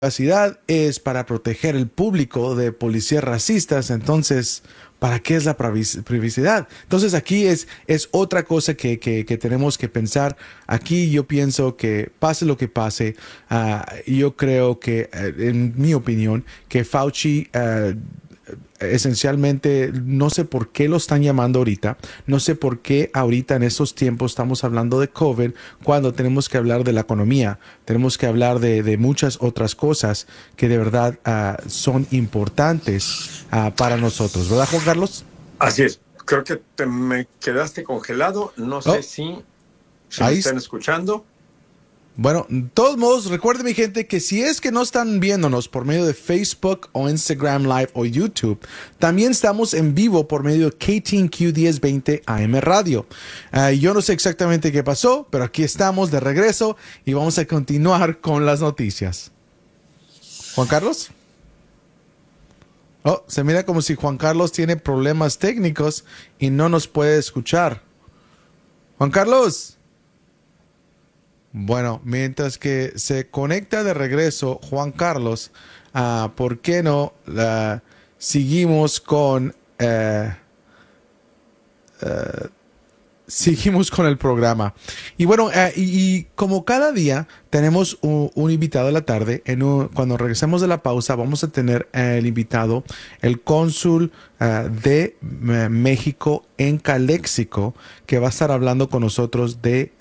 privacidad es para proteger el público de policías racistas, entonces, ¿para qué es la privacidad? Entonces aquí es otra cosa que tenemos que pensar. Aquí yo pienso que pase lo que pase, yo creo que, en mi opinión, que Fauci esencialmente, no sé por qué lo están llamando ahorita, no sé por qué ahorita en estos tiempos estamos hablando de COVID cuando tenemos que hablar de la economía, tenemos que hablar de muchas otras cosas que de verdad son importantes para nosotros, ¿verdad, Juan Carlos? Así es. Creo que me quedaste congelado. No sé Oh, si me ahí, están escuchando. bueno, de todos modos, recuerden mi gente que si es que no están viéndonos por medio de Facebook o Instagram Live o YouTube, también estamos en vivo por medio de KTNQ 1020 AM Radio. Yo no sé exactamente qué pasó, pero aquí estamos de regreso y vamos a continuar con las noticias. Juan Carlos. Oh, se mira como si Juan Carlos tiene problemas técnicos y no nos puede escuchar. Juan Carlos. Bueno, mientras que se conecta de regreso Juan Carlos, ¿por qué no seguimos con seguimos con el programa? Y bueno, y como cada día tenemos un invitado a la tarde, cuando regresemos de la pausa vamos a tener el invitado, el cónsul de México en Caléxico, que va a estar hablando con nosotros de